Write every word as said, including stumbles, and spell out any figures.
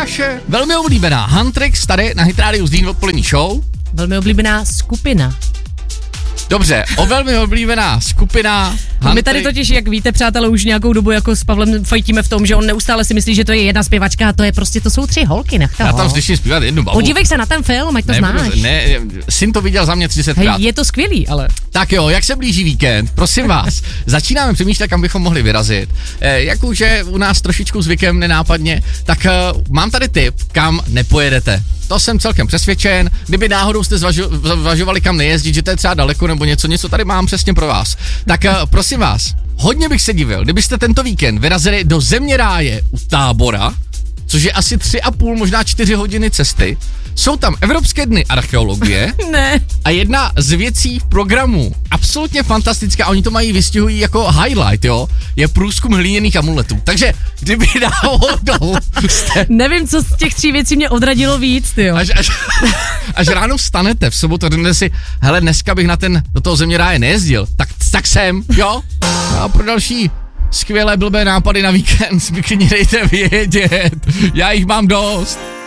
naše velmi oblíbená Huntrix tady na Hit Radio Zlín odpolední show. Velmi oblíbená skupina. Dobře, o velmi oblíbená skupina. My tady totiž, jak víte, přátelé, už nějakou dobu jako s Pavlem fajtíme v tom, že on neustále si myslí, že to je jedna zpěvačka a to je prostě, to jsou tři holky, nech toho. Já tam slyším zpívat jednu babu. Podívej se na ten film, ať to ne, znáš. Ne, syn to viděl za mě třicetkrát. Hej, je to skvělý, ale. Tak jo, jak se blíží víkend, prosím vás, začínáme přemýšlet, kam bychom mohli vyrazit. E, jak už je u nás trošičku zvykem nenápadně, tak e, mám tady tip, kam nepojedete. To jsem celkem přesvědčen, kdyby náhodou jste zvažo, zvažovali, kam nejezdit, že to je třeba daleko nebo něco, něco tady mám přesně pro vás. Tak e, prosím vás, hodně bych se divil, kdybyste tento víkend vyrazili do země ráje u Tábora, což je asi tři a půl, možná čtyři hodiny cesty. Jsou tam Evropské dny archeologie. Ne. A jedna z věcí v programu, absolutně fantastická, oni to mají, vystihují jako highlight, jo, je průzkum hliněných amuletů. Takže kdyby náhodou jste... Nevím, co z těch tří věcí mě odradilo víc, tyjo. Až, až, až ráno vstanete v sobotu a řeknete si, hele, dneska bych na ten, do toho země ráje nejezdil, tak, tak jsem, jo. A pro další skvělé blbé nápady na víkend mi klidně dejte vědět, já jich mám dost.